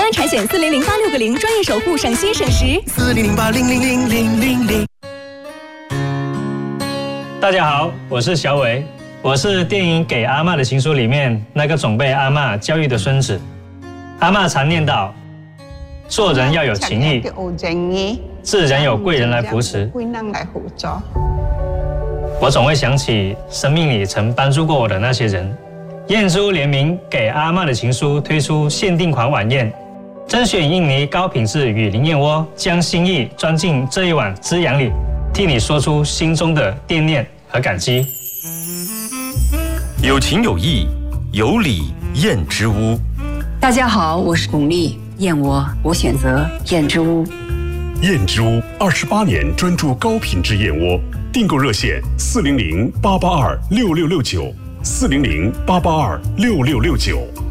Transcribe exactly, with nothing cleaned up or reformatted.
欢柴选四零零八六个零，专业守护，省心省时。 四零零八零零零零零零。 大家好，我是小伟，我是电影《给阿嬷的情书》里面那个总被阿嬷教育的孙子。阿嬷常念叨，做人要有情义，自然有贵人来扶持。我总会想起生命里曾帮助过我的那些人。燕珠联名《给阿嬷的情书》推出限定款晚宴，甄选印尼高品质雨林燕窝，将心意装进这一碗滋养里，替你说出心中的惦念和感激。 有情有义，有礼燕之屋。 大家好，我是巩俐，燕窝我选择燕之屋。 燕之屋二十八年专注高品质燕窝，订购热线四零零八八二六六六九，四零零八八二六六六九。